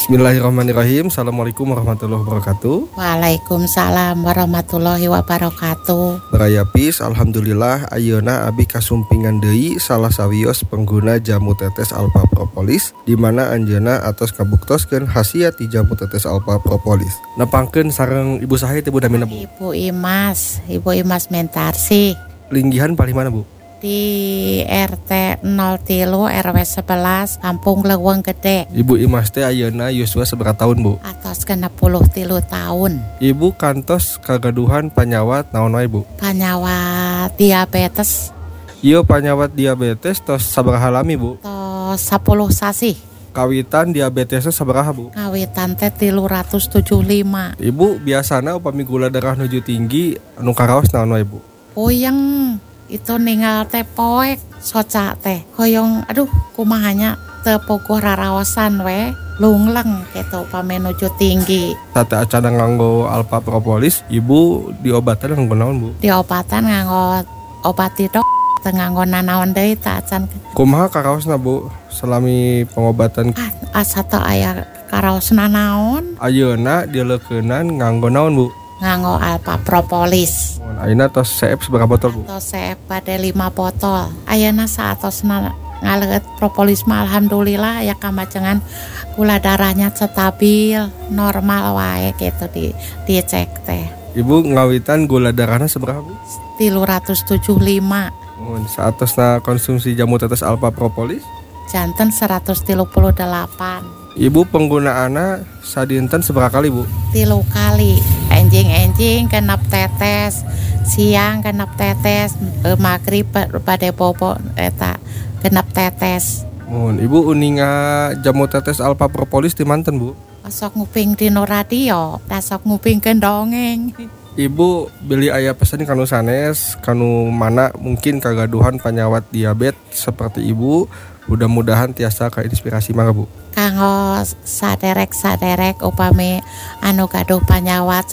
Bismillahirrahmanirrahim. Assalamualaikum warahmatullahi wabarakatuh. Waalaikumsalam warahmatullahi wabarakatuh. Barayapis, alhamdulillah ayeuna abi kasumpingan deui salah sawios pengguna jamu tetes alpha propolis di mana anjeunna atos kabuktoskeun khasiat ti jamu tetes alpha propolis. Nepangkeun sareng Ibu saha teh Bu namina Bu? Ibu Imas Mentarsi Linggihan paling mana Bu? di RT 03 RW 11 Kampung Leuweung Gede. Ibu Imas teh ayeuna yuswa seberapa tahun Bu? Atos 63 tahun. Ibu kantos kagaduhan panyawat naon wae Bu? Panyawat diabetes. Ieu panyawat diabetes tos sabaraha lami Bu? Tos 10 sasi. Kawitan diabetesnya sabaraha Bu? Kawitan teh 375. Ibu biasana upami gula darah nuju tinggi anu karaos naon wae Bu? Puyeng itu ninggal teh poek soca teh hoyong aduh kumahanya teu puguh raraosan we lungleng gitu upami nuju tinggi. Sate acana nganggo alpha propolis, ibu diobatan nganggo naon Bu? Diobatan nganggo obat tidok teu nganggo nanaon deui tah acan. Kumaha karaosna Bu selami pengobatan? Asa teu aya karaosna naon. Ayeuna dileukeunan nganggo naon Bu? Nganggo alpha propolis. Ayeuna tos CF seberapa botol Bu? Tos CF bade 5 botol. Ayeuna saatosna ngaleut propolis mah alhamdulillah aya kamacengan gula darahnya stabil, normal wae gitu dicek teh. Ibu ngawitan gula darahna seberapa Bu? 375. Saatosna konsumsi jamu tetes alpha propolis? Janten 138. Ibu penggunaanna sadinten seberapa kali Bu? 3 kali. Enjing genep tetes, siang genep tetes, magrib bade bobo eta genep tetes. Ibu uninga jamu tetes alpha propolis di manten Bu? Sok nguping dino radio, sok ngupingkeun dongeng. Ibu beli aya pesan kanu sanes, kanu mana mungkin kagaduhan panyawat diabetes seperti ibu, mudah-mudahan tiasa inspirasi mangga Bu. Kanggo saderek upami anu gaduh panyawat